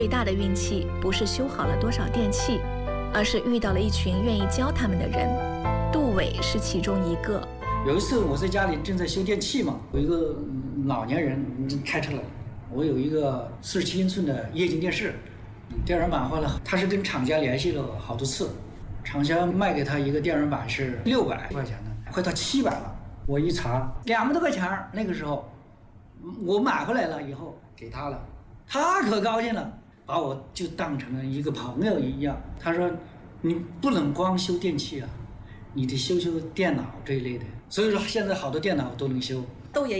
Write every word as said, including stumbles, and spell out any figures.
最大的运气不是修好了多少电器，而是遇到了一群愿意教他们的人。杜伟是其中一个。 有一次我在家里正在修电器嘛，有一个老年人开车来，我有一个四十七英寸的液晶电视，电源板坏了，他是跟厂家联系了好多次，厂家卖给他一个电源板是六百块钱的，快到七百了。我一查，两百多块钱，那个时候我买回来了以后给他了，他可高兴了，把我就当成了一个朋友一样。他说你不能光修电器啊，你得修修电脑这一类的。所以说现在好多电脑都能修。 窦爷